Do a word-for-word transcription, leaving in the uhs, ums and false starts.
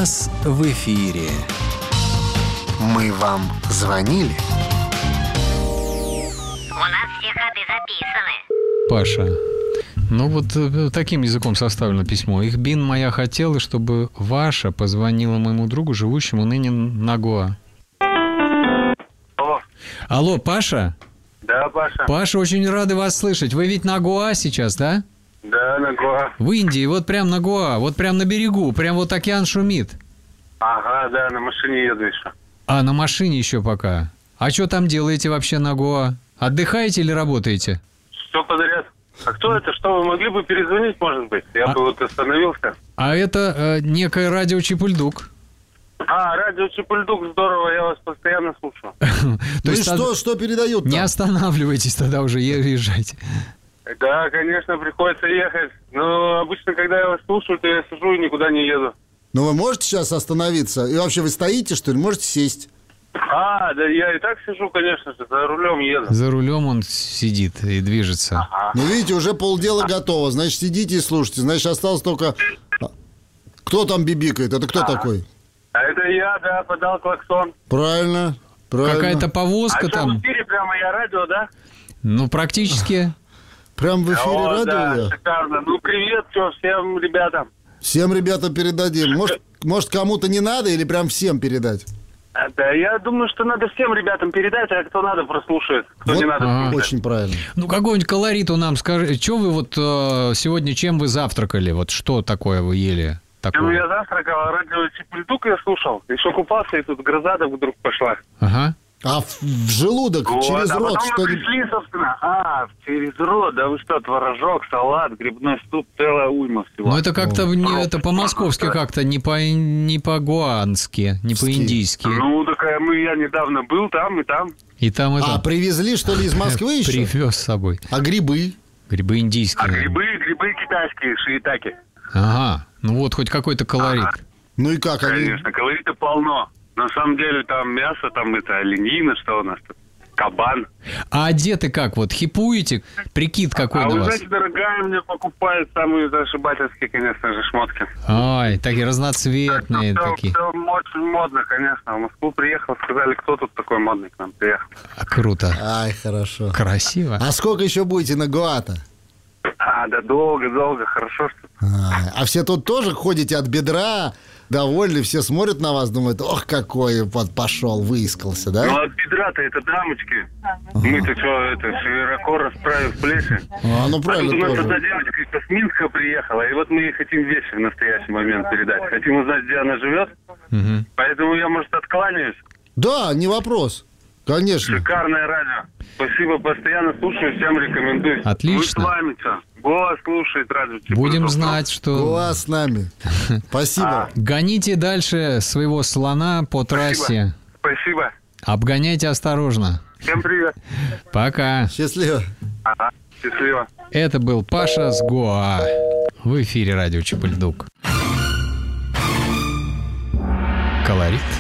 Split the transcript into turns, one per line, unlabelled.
нас в эфире. Мы вам звонили?
У нас все ходы записаны.
Паша, ну вот э, таким языком составлено письмо. Их бин моя хотела, чтобы ваша позвонила моему другу, живущему ныне на Гоа.
Алло.
Алло, Паша?
Да, Паша.
Паша, очень рады вас слышать. Вы ведь на Гоа сейчас, да?
Да, на Гоа.
В Индии, вот прям на Гоа, вот прям на берегу, прям вот океан шумит.
Ага, да, на машине еду еще.
А, на машине еще пока. А что там делаете вообще на Гоа? Отдыхаете или работаете?
Все подряд. А кто это? Что, вы могли бы перезвонить, может быть? Я
А-
бы вот остановился.
А это э, некое радио Чипульдук.
А, радио Чипульдук, здорово, я вас постоянно слушаю.
То
Ну и
есть
что,
тогда
что передают?
не останавливайтесь тогда уже, езжайте.
Да, конечно, приходится ехать. Но обычно, когда я вас слушаю, то я сижу и никуда не еду.
Ну вы можете сейчас остановиться? И вообще вы стоите, что ли? Можете сесть?
А, да я и так сижу, конечно же, за рулем еду.
За рулем он сидит и движется.
Ну видите, уже полдела готово. Значит, сидите и слушайте. Значит, осталось только... Кто там бибикает? Это кто такой?
А это я, да, подал клаксон.
Правильно, правильно.
Какая-то
А
повозка
что, в
там.
эфире прямо я радио, да?
Ну, практически.
Прям в эфире
О,
радио
да,
я.
шикарно. Ну, привет, что, всем ребятам.
Всем ребятам передадим. Может, может, кому-то не надо или прям всем передать?
А, Да, я думаю, что надо всем ребятам передать, а кто надо, прослушает. Кто
Вот
не надо,
ага.
слушает.
Очень правильно.
Ну, какой-нибудь колориту нам скажи. Что вы вот э, сегодня, чем вы завтракали? Вот что такое вы ели?
Ну,
Такое?
я завтракал, радио Чипульдук я слушал. Еще купался, и тут гроза вдруг пошла.
Ага.
А в, в желудок,
Вот,
через
а
рот
потом мы
что-нибудь...
пришли, собственно. А, через рот, да вы что, творожок, салат, грибной суп, целая уйма всего.
Ну, это как-то не,
Ну,
это по-московски как-то, не по не по-гуански, не по-индийски.
Ну, такая, мы, я недавно был там и там.
И там это
А, привезли, что ли, из Москвы еще?
привез с собой.
А грибы?
Грибы индийские.
А грибы, грибы китайские, шиитаки.
Ага. Ну вот хоть какой-то колорит.
Ну и как они?
Конечно, колорита полно. На самом деле там мясо, там это оленина, что у нас тут, кабан.
А одеты как? Вот хипуете? Прикид какой
а
на
вы
вас?
знаете, дорогая мне покупает самые зашибательские, конечно же, шмотки.
Ой, такие разноцветные
все,
такие.
все очень модно, конечно. В Москву приехал, сказали, кто тут такой модный к нам приехал.
А, круто.
Ай, хорошо.
Красиво.
А сколько еще будете на Гоа-то?
А, да долго-долго, хорошо, что...
Ай, а все тут тоже ходите от бедра, довольны, все смотрят на вас, думают, ох, какой вот пошел, выискался,
Ну,
да?
от бедра-то это дамочки. Мы-то что, это, широко расправив плечи.
А, ну
А тут
правильно
у нас
тоже.
одна девочка из Минска приехала, и вот мы ей хотим вещи в настоящий момент передать. Хотим узнать, где она живет,
Мгм.
поэтому я, может, откланяюсь.
Да, не вопрос. Конечно.
Шикарное радио. Спасибо, постоянно слушаю, всем рекомендую.
Отлично.
Вы с вами что? Гоа слушает радио.
Будем знать, что...
Гоа с нами. Спасибо.
Гоните дальше своего слона по трассе.
Спасибо.
Обгоняйте осторожно.
Всем привет.
Пока.
Счастливо.
Ага. Счастливо.
Это был Паша с Гоа. В эфире радио Чипульдук. Колорит